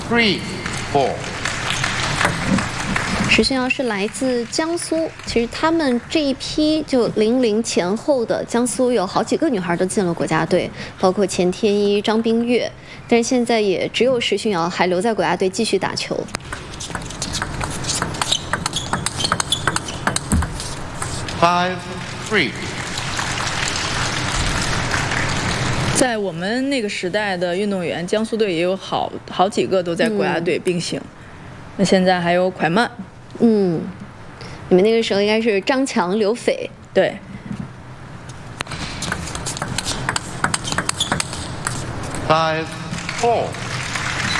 3, 4。 石炫耀是来自江苏，其实他们这一批就00前后的江苏有好几个女孩都进了国家队，包括钱天一、张冰月，但是现在也只有石炫耀还留在国家队继续打球。 5, 3。 在我们那个时代的运动员，江苏队也有好几个都在国家队并行。那现在还有蒯曼。 你们那个时候应该是张强、刘斐。 对。 5, 4。